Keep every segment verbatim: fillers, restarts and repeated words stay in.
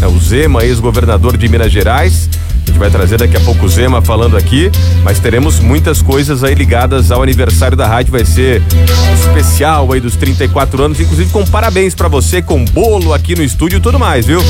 é o Zema, ex-governador de Minas Gerais. A gente vai trazer daqui a pouco o Zema falando aqui, mas teremos muitas coisas aí ligadas ao aniversário da rádio. Vai ser especial aí dos trinta e quatro anos, inclusive com parabéns pra você, com bolo aqui no estúdio e tudo mais, viu?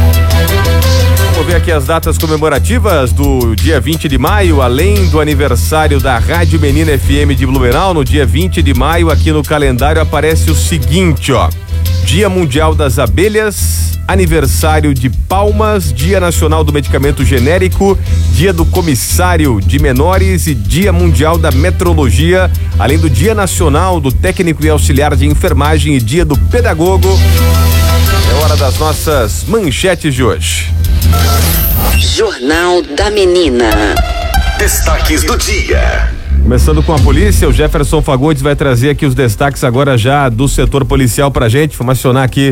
Vamos ver aqui as datas comemorativas do dia vinte de maio, além do aniversário da Rádio Menina F M de Blumenau. No dia vinte de maio, aqui no calendário aparece o seguinte, ó: Dia Mundial das Abelhas, aniversário de Palmas, Dia Nacional do Medicamento Genérico, Dia do Comissário de Menores e Dia Mundial da Metrologia, além do Dia Nacional do Técnico e Auxiliar de Enfermagem e Dia do Pedagogo. É hora das nossas manchetes de hoje. Jornal da Menina. Destaques do dia. Começando com a polícia, o Jefferson Fagundes vai trazer aqui os destaques agora já do setor policial pra gente. Vamos acionar aqui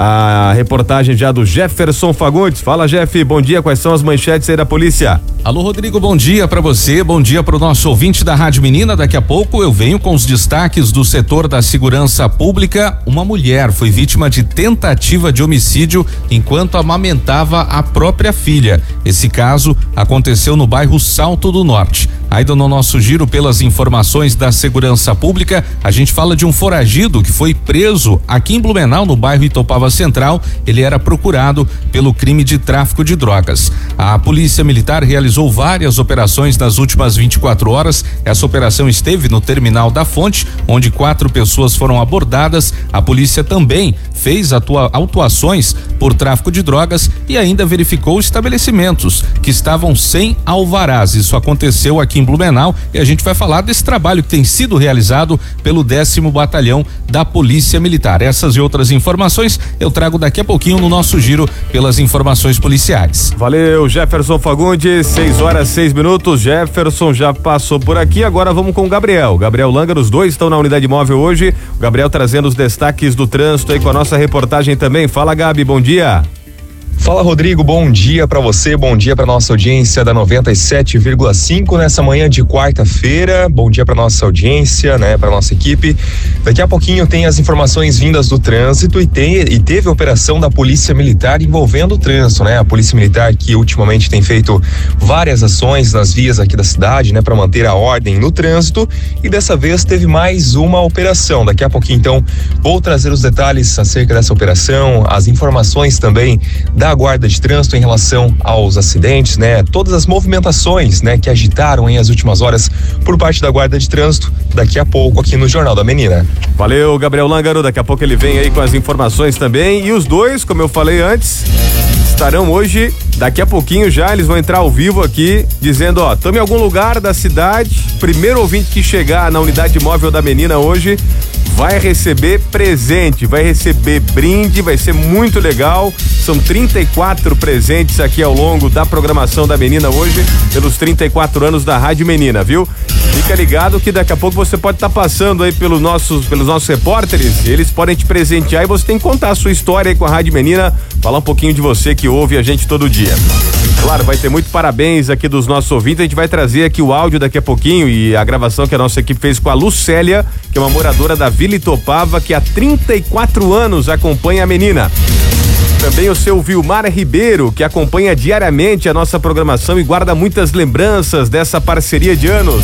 a reportagem já do Jefferson Fagundes. Fala, Jeff, bom dia, quais são as manchetes aí da polícia? Alô, Rodrigo, bom dia pra você, bom dia pro nosso ouvinte da Rádio Menina. Daqui a pouco eu venho com os destaques do setor da segurança pública. Uma mulher foi vítima de tentativa de homicídio enquanto amamentava a própria filha. Esse caso aconteceu no bairro Salto do Norte. Ainda no nosso giro pelas informações da segurança pública, a gente fala de um foragido que foi preso aqui em Blumenau, no bairro Itopava Central. Ele era procurado pelo crime de tráfico de drogas. A Polícia Militar realizou várias operações nas últimas vinte e quatro horas. Essa operação esteve no terminal da Fonte, onde quatro pessoas foram abordadas. A polícia também fez atua, autuações por tráfico de drogas e ainda verificou estabelecimentos que estavam sem alvarás. Isso aconteceu aqui em Blumenau e a gente vai falar desse trabalho que tem sido realizado pelo décimo Batalhão da Polícia Militar. Essas e outras informações eu trago daqui a pouquinho no nosso giro pelas informações policiais. Valeu, Jefferson Fagundes, seis horas, seis minutos. Jefferson já passou por aqui, agora vamos com o Gabriel. Gabriel Langer, os dois estão na unidade móvel hoje. O Gabriel trazendo os destaques do trânsito aí com a nossa reportagem também. Fala, Gabi, bom dia. Fala, Rodrigo, bom dia pra você, bom dia pra nossa audiência da noventa e sete vírgula cinco nessa manhã de quarta-feira. Bom dia pra nossa audiência, né, pra nossa equipe. Daqui a pouquinho tem as informações vindas do trânsito e tem e teve a operação da Polícia Militar envolvendo o trânsito, né? A Polícia Militar que ultimamente tem feito várias ações nas vias aqui da cidade, né, pra manter a ordem no trânsito, e dessa vez teve mais uma operação. Daqui a pouquinho, então, vou trazer os detalhes acerca dessa operação, as informações também da Guarda de Trânsito em relação aos acidentes, né? Todas as movimentações, né, que agitaram em as últimas horas por parte da Guarda de Trânsito, daqui a pouco aqui no Jornal da Menina. Valeu, Gabriel Langaro, daqui a pouco ele vem aí com as informações também, e os dois, como eu falei antes, estarão hoje, daqui a pouquinho já, eles vão entrar ao vivo aqui, dizendo, ó, estamos em algum lugar da cidade, primeiro ouvinte que chegar na unidade móvel da Menina hoje vai receber presente, vai receber brinde, vai ser muito legal. São trinta e quatro presentes aqui ao longo da programação da Menina hoje, pelos trinta e quatro anos da Rádio Menina, viu? Fica ligado que daqui a pouco você pode estar tá passando aí pelos nossos, pelos nossos repórteres, eles podem te presentear e você tem que contar a sua história aí com a Rádio Menina, falar um pouquinho de você que ouve a gente todo dia. Claro, vai ter muito parabéns aqui dos nossos ouvintes, a gente vai trazer aqui o áudio daqui a pouquinho e a gravação que a nossa equipe fez com a Lucélia, que é uma moradora da Vila Itopava, que há trinta e quatro anos acompanha a Menina. Também o seu Vilmar Ribeiro, que acompanha diariamente a nossa programação e guarda muitas lembranças dessa parceria de anos.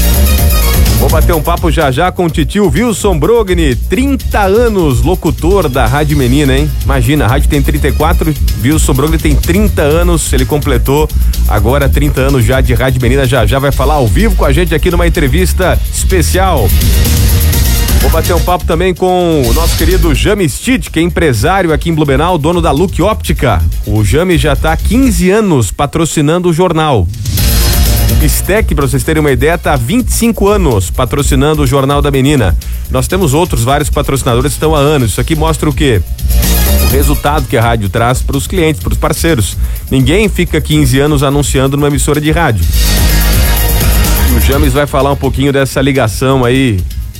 Vou bater um papo já já com o titio Wilson Brogni, trinta anos, locutor da Rádio Menina, hein? Imagina, a rádio tem trinta e quatro, Wilson Brogni tem trinta anos, ele completou agora trinta anos já de Rádio Menina, já já vai falar ao vivo com a gente aqui numa entrevista especial. Vou bater um papo também com o nosso querido Jami Stid, que é empresário aqui em Blumenau, dono da Look Óptica. O Jami já está há quinze anos patrocinando o jornal. O Bistec, para vocês terem uma ideia, está há vinte e cinco anos patrocinando o Jornal da Menina. Nós temos outros vários patrocinadores que estão há anos. Isso aqui mostra o quê? O resultado que a rádio traz para os clientes, para os parceiros. Ninguém fica quinze anos anunciando numa emissora de rádio. O James vai falar um pouquinho dessa ligação aí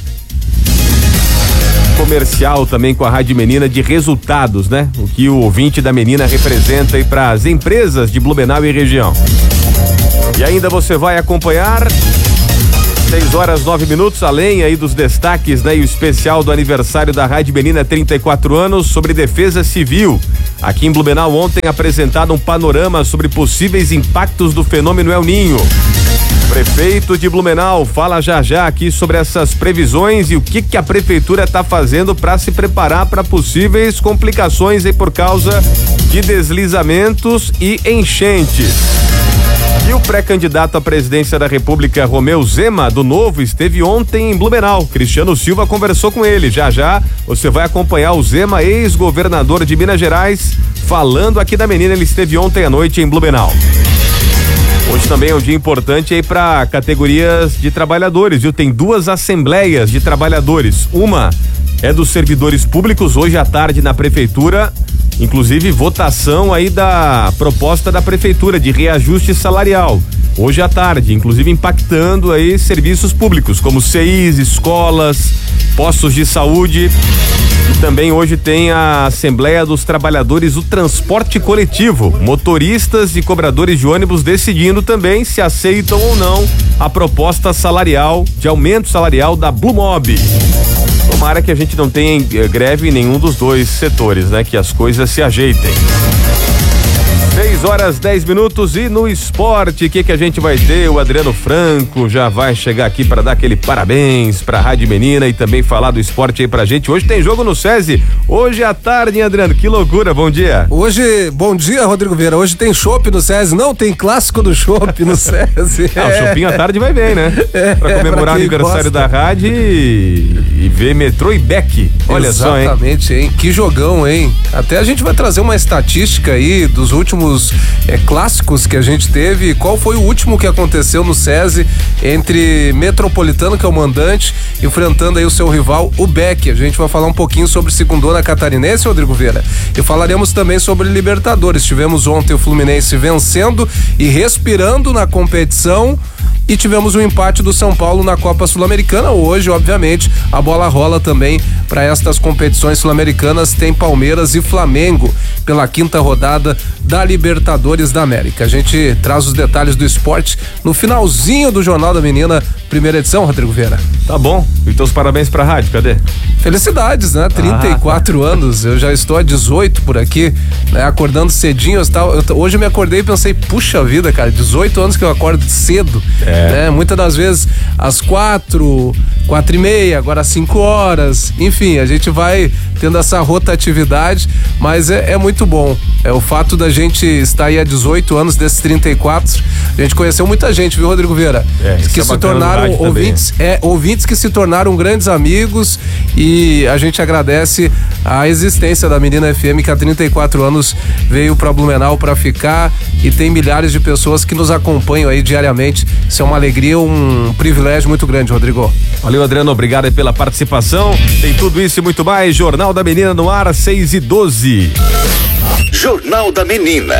comercial também com a Rádio Menina, de resultados, né? O que o ouvinte da Menina representa aí para as empresas de Blumenau e região. E ainda você vai acompanhar seis horas, nove minutos, além aí dos destaques, né? E o especial do aniversário da Rádio Menina, trinta e quatro anos, sobre defesa civil. Aqui em Blumenau ontem apresentado um panorama sobre possíveis impactos do fenômeno El Ninho. Prefeito de Blumenau fala já já aqui sobre essas previsões e o que que a prefeitura está fazendo para se preparar para possíveis complicações aí por causa de deslizamentos e enchentes. E o pré-candidato à presidência da República, Romeu Zema, do Novo, esteve ontem em Blumenau. Cristiano Silva conversou com ele. Já já você vai acompanhar o Zema, ex-governador de Minas Gerais, falando aqui da menina. Ele esteve ontem à noite em Blumenau. Hoje também é um dia importante aí para categorias de trabalhadores, viu? Tem duas assembleias de trabalhadores. Uma é dos servidores públicos, hoje à tarde na prefeitura. Inclusive votação aí da proposta da prefeitura de reajuste salarial. Hoje à tarde, inclusive impactando aí serviços públicos como C Is, escolas, postos de saúde. E também hoje tem a Assembleia dos Trabalhadores do Transporte Coletivo, motoristas e cobradores de ônibus decidindo também se aceitam ou não a proposta salarial, de aumento salarial da Blumob. Tomara que a gente não tenha greve em nenhum dos dois setores, né? Que as coisas se ajeitem. seis horas, dez minutos e no esporte, o que que a gente vai ter? O Adriano Franco já vai chegar aqui para dar aquele parabéns pra Rádio Menina e também falar do esporte aí pra gente. Hoje tem jogo no SESI, hoje à tarde, hein, Adriano? Que loucura, bom dia. Hoje, bom dia, Rodrigo Vieira. Hoje tem chopp no SESI, não, tem clássico do chopp no SESI. Ah, o choppinho à tarde vai bem, né? É, pra comemorar pra o aniversário gosta. da rádio e, e ver Metrô e Beck. Olha Exatamente, só, hein? Exatamente, hein? Que jogão, hein? Até a gente vai trazer uma estatística aí dos últimos é, clássicos que a gente teve. Qual foi o último que aconteceu no SESI entre Metropolitano, que é o mandante, enfrentando aí o seu rival, o Beck. A gente vai falar um pouquinho sobre Segundona Catarinense, Rodrigo Vieira. E falaremos também sobre Libertadores. Tivemos ontem o Fluminense vencendo e respirando na competição. E tivemos um empate do São Paulo na Copa Sul-Americana. Hoje, obviamente, a bola rola também para estas competições sul-americanas. Tem Palmeiras e Flamengo pela quinta rodada da Libertadores da América. A gente traz os detalhes do esporte no finalzinho do Jornal da Menina, primeira edição, Rodrigo Vieira. Tá bom. Então os parabéns pra rádio, cadê? Felicidades, né? trinta e quatro ah, anos, eu já estou há dezoito por aqui, né? Acordando cedinho, eu estava, eu, hoje eu me acordei e pensei, puxa vida, cara, dezoito anos que eu acordo cedo, é. né? Muitas das vezes às quatro, quatro e meia, agora às cinco horas, enfim, a gente vai tendo essa rotatividade, mas é, é muito bom, é o fato da gente estar aí há dezoito anos, desses trinta e quatro, a gente conheceu muita gente, viu, Rodrigo Vieira? É, que é se tornaram ouvintes, é, ouvintes que se tornaram grandes amigos, e a gente agradece a existência da Menina F M, que há trinta e quatro anos veio para Blumenau para ficar, e tem milhares de pessoas que nos acompanham aí diariamente. Isso é uma alegria, um privilégio muito grande, Rodrigo. Valeu, Adriano, obrigado aí pela participação. Tem tudo isso e muito mais. Jornal da Menina no ar, seis e doze. Jornal da Menina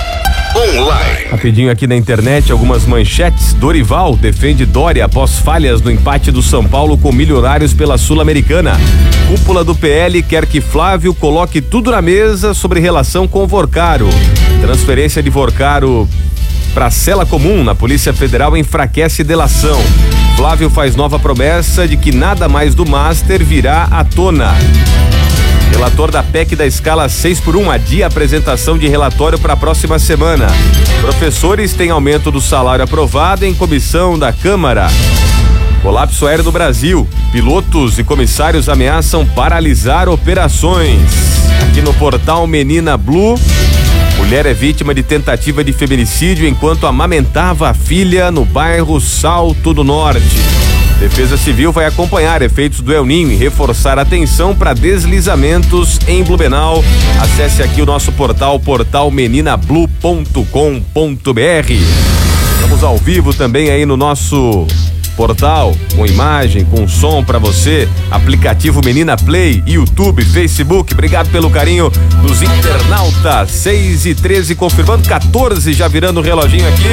Online. Rapidinho aqui na internet, algumas manchetes. Dorival defende Dória após falhas no empate do São Paulo com Milionários pela Sul-Americana. Cúpula do P L quer que Flávio coloque tudo na mesa sobre relação com Vorcaro. Transferência de Vorcaro para cela comum na Polícia Federal enfraquece delação. Flávio faz nova promessa de que nada mais do Master virá à tona. Relator da P E C da escala seis por um adia a apresentação de relatório para a próxima semana. Professores têm aumento do salário aprovado em comissão da Câmara. Colapso aéreo no Brasil. Pilotos e comissários ameaçam paralisar operações. Aqui no portal Menina Blue, mulher é vítima de tentativa de feminicídio enquanto amamentava a filha no bairro Salto do Norte. Defesa Civil vai acompanhar efeitos do El Ninho e reforçar a atenção para deslizamentos em Blumenau. Acesse aqui o nosso portal, portal menina blue ponto com ponto br. Estamos ao vivo também aí no nosso portal, com imagem, com som para você, aplicativo Menina Play, YouTube, Facebook. Obrigado pelo carinho dos internautas. seis e treze, confirmando, quatorze já virando o reloginho aqui.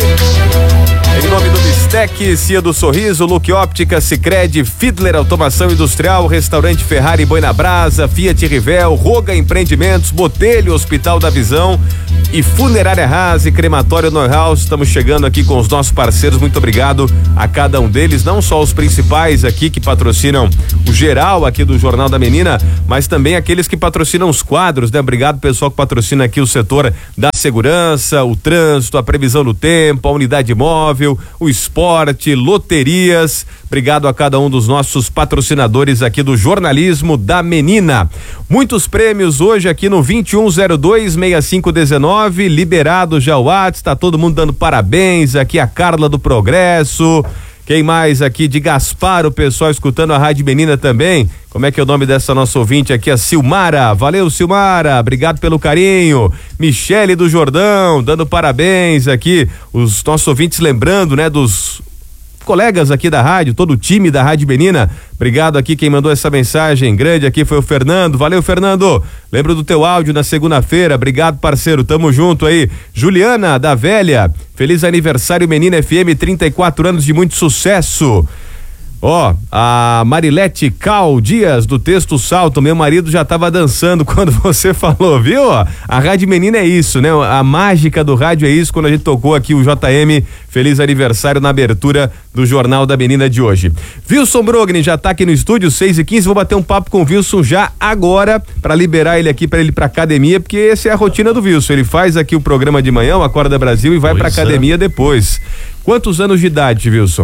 Em nome do Bistec, Cia do Sorriso, Look Óptica, Sicredi, Fiedler Automação Industrial, Restaurante Ferrari Boi na Brasa, Fiat Rivel, Roga Empreendimentos, Botelho, Hospital da Visão, e Funerária Haas e Crematório Neuhaus. Estamos chegando aqui com os nossos parceiros. Muito obrigado a cada um deles, não só os principais aqui que patrocinam o geral aqui do Jornal da Menina, mas também aqueles que patrocinam os quadros, né? Obrigado pessoal que patrocina aqui o setor da segurança, o trânsito, a previsão do tempo, a unidade móvel, o esporte, loterias. Obrigado a cada um dos nossos patrocinadores aqui do Jornalismo da Menina. Muitos prêmios hoje aqui no vinte e um zero dois, sessenta e cinco dezenove, liberado já o WhatsApp, tá todo mundo dando parabéns, aqui a Carla do Progresso, quem mais aqui de Gaspar, o pessoal escutando a Rádio Menina também. Como é que é o nome dessa nossa ouvinte aqui? A Silmara. Valeu, Silmara. Obrigado pelo carinho. Michele do Jordão, dando parabéns aqui. Os nossos ouvintes lembrando, né, dos colegas aqui da rádio, todo o time da Rádio Menina. Obrigado aqui quem mandou essa mensagem grande aqui foi o Fernando. Valeu, Fernando. Lembro do teu áudio na segunda-feira. Obrigado, parceiro. Tamo junto aí. Juliana da Velha. Feliz aniversário, Menina F M, trinta e quatro anos de muito sucesso. Ó, oh, a Marilete Cal Dias do Texto Salto, meu marido já tava dançando quando você falou, viu? A Rádio Menina é isso, né? A mágica do rádio é isso, quando a gente tocou aqui o J M, feliz aniversário na abertura do Jornal da Menina de hoje. Wilson Brogni já tá aqui no estúdio, seis e quinze, vou bater um papo com o Wilson já agora, pra liberar ele aqui, pra ele ir pra academia, porque essa é a rotina do Wilson, ele faz aqui o programa de manhã, o Acorda Brasil, e vai pois pra academia é. depois. Quantos anos de idade, Wilson?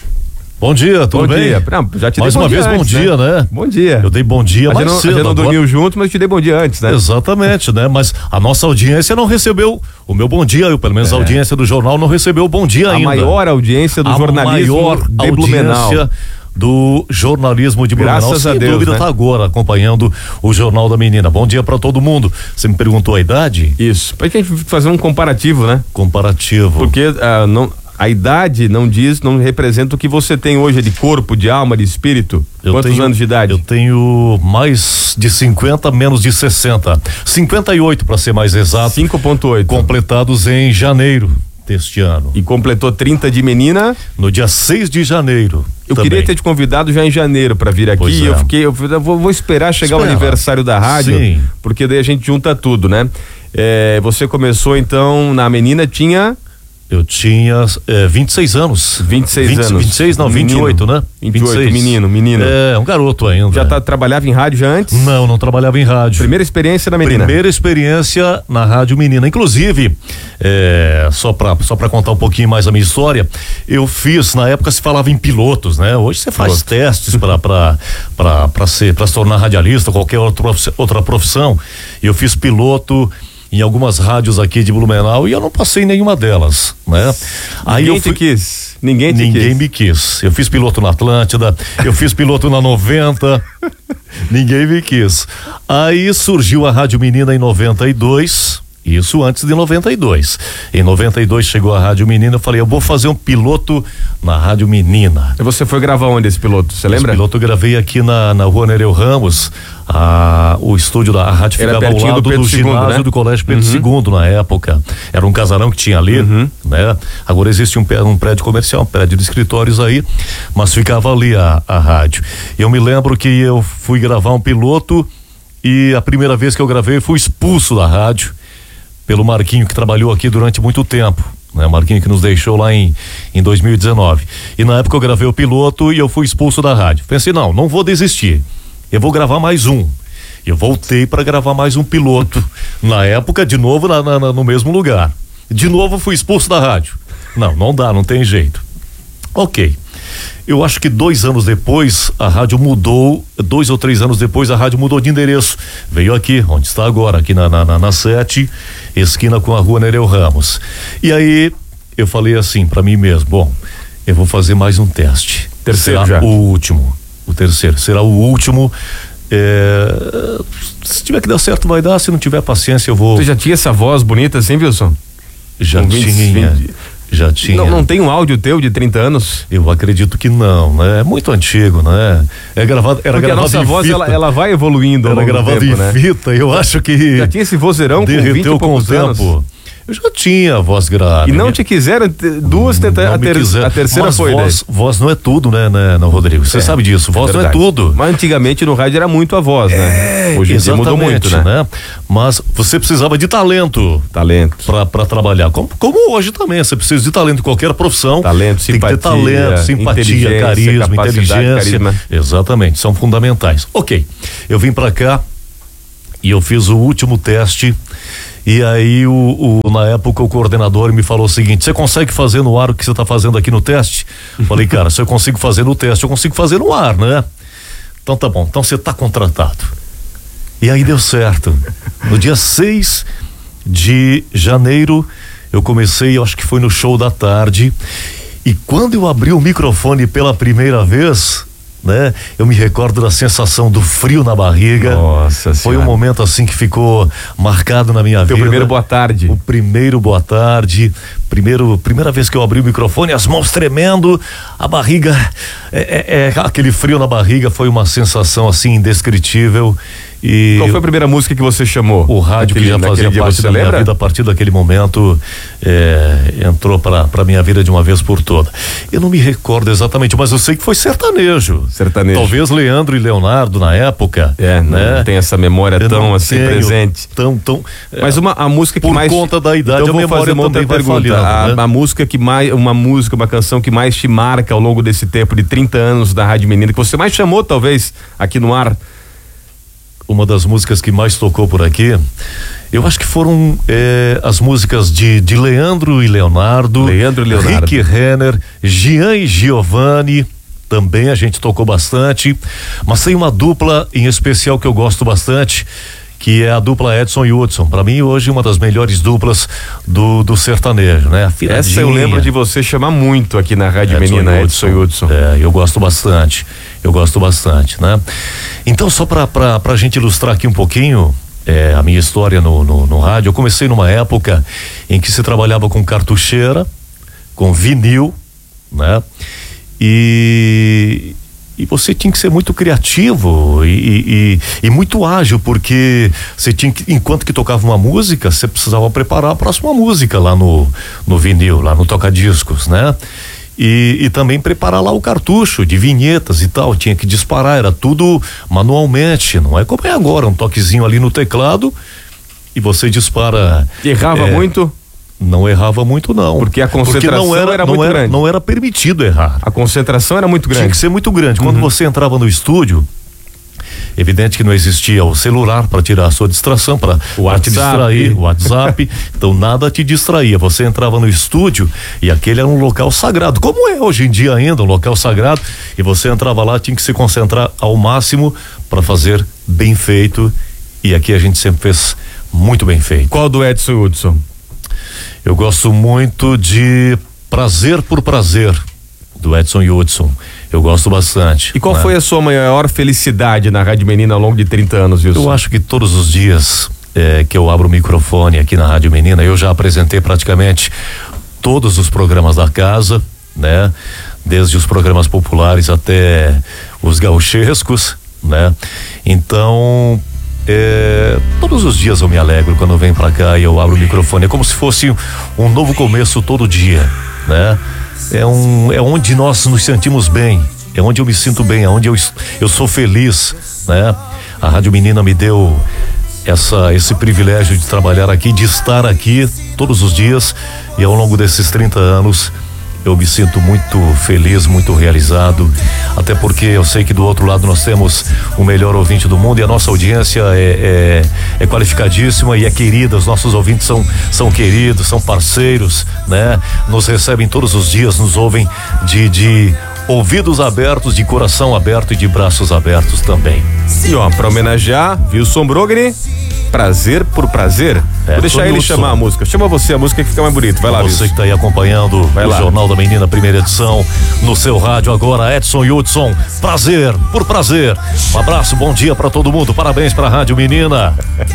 Bom dia, tudo bom bem? Dia. Não, já te Mais dei uma bom vez, dia bom antes, dia, né? né? Bom dia. Eu dei bom dia a mais não, cedo. A gente não agora. dormiu junto, mas eu te dei bom dia antes, né? Exatamente, né? Mas a nossa audiência não recebeu o meu bom dia, eu, pelo menos é. a audiência do jornal não recebeu o bom dia a ainda. A maior audiência do a jornalismo maior de Blumenau. Audiência do jornalismo de Blumenau. Graças Sem a Deus, dúvida, né? tá agora acompanhando o Jornal da Menina. Bom dia pra todo mundo. Você me perguntou a idade? Isso. Pra gente fazer um comparativo, né? Comparativo. Porque uh, não... a idade não diz, não representa o que você tem hoje de corpo, de alma, de espírito. Eu Quantos tenho, anos de idade? Eu tenho mais de cinquenta, menos de sessenta. cinquenta e oito para ser mais exato. cinco ponto oito. Completados em janeiro deste ano. E completou trinta de menina? No dia seis de janeiro. Eu também. queria ter te convidado já em janeiro para vir aqui. Pois é. Eu fiquei, eu vou, vou esperar chegar Espera. o aniversário da rádio, Sim. porque daí a gente junta tudo, né? É, você começou então na menina, tinha... Eu tinha é, vinte e seis anos. vinte e seis vinte, anos. vinte e seis, não, menino. vinte e oito, né? vinte e oito, vinte e seis. Menino, menino. É, um garoto ainda. Já tá, trabalhava em rádio já antes? Não, não trabalhava em rádio. Primeira experiência na menina? Primeira experiência na Rádio Menina. Inclusive, é, só pra, só pra contar um pouquinho mais a minha história, eu fiz, na época se falava em pilotos, né? Hoje você faz Piloto. testes pra, pra, pra, pra, ser, pra se tornar radialista, qualquer outra, outra profissão. Eu fiz piloto em algumas rádios aqui de Blumenau e eu não passei em nenhuma delas, né? Aí Ninguém eu fui... te quis. Ninguém te Ninguém quis. me quis. Eu fiz piloto na Atlântida, eu fiz piloto na noventa, ninguém me quis. Aí surgiu a Rádio Menina em noventa e dois, isso antes de noventa e dois. Em noventa e dois chegou a Rádio Menina, eu falei, eu vou fazer um piloto na Rádio Menina. E você foi gravar onde esse piloto, você lembra? Esse piloto eu gravei aqui na, na Rua Nereu Ramos. A, o estúdio da rádio Era ficava ao lado do, do ginásio segundo, né? do Colégio Pedro uhum. segundo na época. Era um casarão que tinha ali, uhum. né? Agora existe um, um prédio comercial, um prédio de escritórios aí, mas ficava ali a, a rádio. Eu me lembro que eu fui gravar um piloto e a primeira vez que eu gravei fui expulso da rádio pelo Marquinho, que trabalhou aqui durante muito tempo. Né, Marquinho que nos deixou lá em, em dois mil e dezenove. E na época eu gravei o piloto e eu fui expulso da rádio. Pensei, não, não vou desistir. Eu vou gravar mais um. Eu voltei para gravar mais um piloto. Na época, de novo, na, na, no mesmo lugar. De novo, fui expulso da rádio. Não, não dá, não tem jeito. Ok. Eu acho que dois anos depois, a rádio mudou, dois ou três anos depois, a rádio mudou de endereço. Veio aqui, onde está agora, aqui na, na, na, na sete, esquina com a Rua Nereu Ramos. E aí, eu falei assim para mim mesmo, bom, eu vou fazer mais um teste. Terceiro será já. o último. O terceiro, será o último. É, se tiver que dar certo, vai dar. Se não tiver paciência, eu vou. Você já tinha essa voz bonita assim, Wilson? Já Com tinha. vinte, vinte... Já tinha. Não, não tem um áudio teu de trinta anos? Eu acredito que não, né? É muito antigo, né? É gravado, era Porque gravado a nossa em voz, fita. ela, ela vai evoluindo ao Era longo do gravado tempo, em né? fita, eu acho que já tinha esse vozeirão com vinte e poucos anos. Eu já tinha voz grave. E não te quiseram, duas tentaram, a, ter, a terceira Mas foi, voz, né? voz não é tudo, né, né, não, Rodrigo? Você é, sabe disso, voz é não é tudo. Mas antigamente no rádio era muito a voz, né? É, hoje em dia mudou muito, né? né? Mas você precisava de talento. Talento. Pra, pra trabalhar. Como, como hoje também, você precisa de talento em qualquer profissão. Talento, simpatia. Tem que ter talento, simpatia, carisma, inteligência. Carisma. Exatamente, são fundamentais. Ok, eu vim pra cá e eu fiz o último teste. E aí, o, o, na época, o coordenador me falou o seguinte: você consegue fazer no ar o que você está fazendo aqui no teste? Falei, cara, se eu consigo fazer no teste, eu consigo fazer no ar, né? Então tá bom, então você tá contratado. E aí deu certo. No dia seis de janeiro, eu comecei, eu acho que foi no Show da Tarde. E quando eu abri o microfone pela primeira vez, né? Eu me recordo da sensação do frio na barriga. Nossa Foi senhora. um momento assim que ficou marcado na minha Teu vida. O primeiro boa tarde. O primeiro boa tarde. Primeiro, primeira vez que eu abri o microfone, as mãos tremendo, a barriga, é, é, é, aquele frio na barriga, foi uma sensação assim indescritível. E qual foi a primeira música que você chamou? O rádio naquele, que já fazia dia, parte da minha vida, a partir daquele momento é, entrou para para minha vida de uma vez por toda. Eu não me recordo exatamente, mas eu sei que foi sertanejo. Sertanejo. Talvez Leandro e Leonardo na época. É, né? Não tem essa memória eu tão assim tenho, presente. Tão, tão. Mas uma a música que por mais. Por conta da idade, então a eu vou fazer uma outra pergunta. Falhando, a, né? a música que mais, uma música, uma canção que mais te marca ao longo desse tempo de trinta anos da Rádio Menina, que você mais chamou talvez aqui no ar. Uma das músicas que mais tocou por aqui, eu acho que foram é, as músicas de, de Leandro e Leonardo, Leandro e Leonardo, Rick Renner, Gian e Giovanni, também a gente tocou bastante, mas tem uma dupla em especial que eu gosto bastante, que é a dupla Edson e Hudson. Para mim hoje uma das melhores duplas do, do sertanejo, né? A Essa eu lembro de você chamar muito aqui na Rádio Edson Menina, e Edson e Hudson. É, eu gosto bastante, eu gosto bastante, né? Então só para para pra gente ilustrar aqui um pouquinho é, a minha história no, no, no rádio, eu comecei numa época em que se trabalhava com cartucheira, com vinil, né? E E você tinha que ser muito criativo e, e, e muito ágil, porque você tinha que, enquanto que tocava uma música, você precisava preparar a próxima música lá no, no vinil, lá no toca-discos, né? E, e também preparar lá o cartucho de vinhetas e tal, tinha que disparar, era tudo manualmente, não é como é agora, um toquezinho ali no teclado e você dispara. Errava é, muito? Não errava muito, não. Porque a concentração Porque não era, era não muito era, grande. Não era permitido errar. A concentração era muito grande. Tinha que ser muito grande. Uhum. Quando você entrava no estúdio, evidente que não existia o celular para tirar a sua distração, para te distrair, o WhatsApp, então nada te distraía. Você entrava no estúdio e aquele era um local sagrado, como é hoje em dia ainda, um local sagrado, e você entrava lá, tinha que se concentrar ao máximo para fazer bem feito, e aqui a gente sempre fez muito bem feito. Qual do Edson e Hudson? Eu gosto muito de Prazer por Prazer, do Edson e Hudson. Eu gosto bastante. E qual né? foi a sua maior felicidade na Rádio Menina ao longo de trinta anos, Wilson? Eu acho que todos os dias é, que eu abro o microfone aqui na Rádio Menina, eu já apresentei praticamente todos os programas da casa, né? Desde os programas populares até os gauchescos, né? Então, É, todos os dias eu me alegro quando eu venho pra cá e eu abro o microfone. É como se fosse um novo começo todo dia, né? É, um, é onde nós nos sentimos bem, é onde eu me sinto bem, é onde eu, eu sou feliz, né? A Rádio Menina me deu essa, esse privilégio de trabalhar aqui, de estar aqui todos os dias, e ao longo desses trinta anos eu me sinto muito feliz, muito realizado, até porque eu sei que do outro lado nós temos o melhor ouvinte do mundo e a nossa audiência é, é, é qualificadíssima e é querida, os nossos ouvintes são, são queridos, são parceiros, né? Nos recebem todos os dias, nos ouvem de, de ouvidos abertos, de coração aberto e de braços abertos também. E ó, pra homenagear, Wilson Brogni, Prazer por Prazer. É, Vou deixar ele chamar a música. Chama você a música que fica mais bonito. Vai lá, Você que tá aí acompanhando Vai o lá. Jornal da Menina, primeira edição, no seu rádio agora, Edson e Hudson. Prazer por Prazer. Um abraço, bom dia pra todo mundo. Parabéns pra Rádio Menina.